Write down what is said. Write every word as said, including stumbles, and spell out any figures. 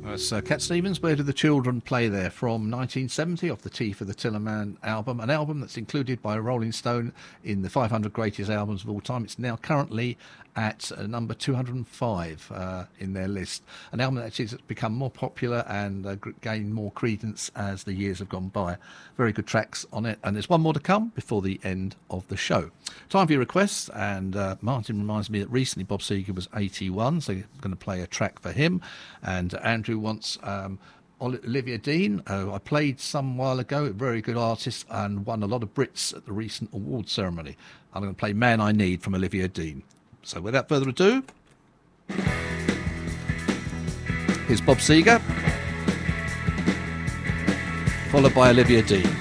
That's uh, Cat Stevens, Where Do the Children Play There, from nineteen seventy, off the Tea for the Tillerman album, an album that's included by Rolling Stone in the five hundred greatest albums of all time. It's now currently at uh, number two hundred five uh, in their list. An album that has become more popular and uh, gained more credence as the years have gone by. Very good tracks on it, and there's one more to come before the end of the show. Time for your requests, and uh, Martin reminds me that recently Bob Seger was eighty-one, so I'm going to play a track for him. And Andrew wants um, Olivia Dean, who I played some while ago, a very good artist and won a lot of Brits at the recent award ceremony. I'm going to play Man I Need from Olivia Dean. So without further ado, here's Bob Seger, followed by Olivia Dean.